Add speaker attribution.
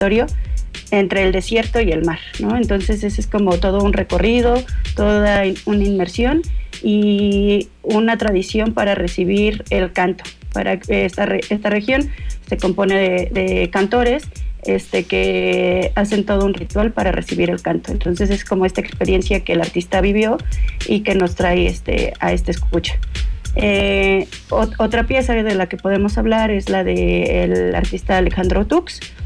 Speaker 1: territorio entre el desierto y el mar, ¿no? Entonces ese es como todo un recorrido, toda una inmersión y una tradición para recibir el canto. Para esta región se compone de cantores que hacen todo un ritual para recibir el canto. Entonces es como esta experiencia que el artista vivió y que nos trae a esta escucha. Otra pieza de la que podemos hablar es la del artista Alejandro Tux,